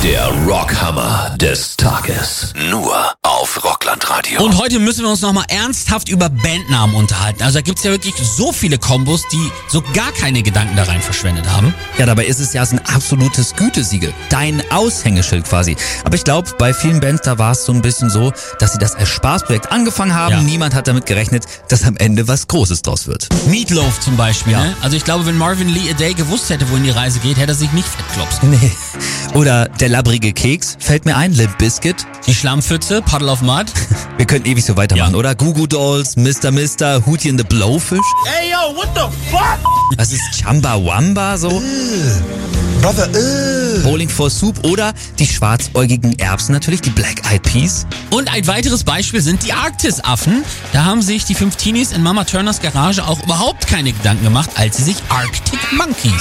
Der Rockhammer des Tages. Nur auf Rockland-Radio. Und heute müssen wir uns nochmal ernsthaft über Bandnamen unterhalten. Also da gibt's ja wirklich so viele Kombos, die so gar keine Gedanken da rein verschwendet haben. Ja, dabei ist es ja ein absolutes Gütesiegel. Dein Aushängeschild quasi. Aber ich glaube, bei vielen Bands, da war es so ein bisschen so, dass sie das als Spaßprojekt angefangen haben. Ja. Niemand hat damit gerechnet, dass am Ende was Großes draus wird. Meatloaf zum Beispiel, Ja. ne? Also ich glaube, wenn Marvin Lee a Day gewusst hätte, wohin die Reise geht, hätte er sich nicht fettklopst. Nee. Oder der labbrige Keks, fällt mir ein, Limp Bizkit. Die Schlammpfütze, Puddle of Mud. Wir könnten ewig so weitermachen, Ja. oder? Goo Goo Dolls, Mr. Hootie and the Blowfish. Hey yo, what the fuck? Was ist Chumbawamba so? Brother, Bowling for Soup oder die schwarzäugigen Erbsen natürlich, die Black Eyed Peas. Und ein weiteres Beispiel sind die Arktis-Affen. Da haben sich die 5 Teenies in Mama Turners Garage auch überhaupt keine Gedanken gemacht, als sie sich Arctic Monkeys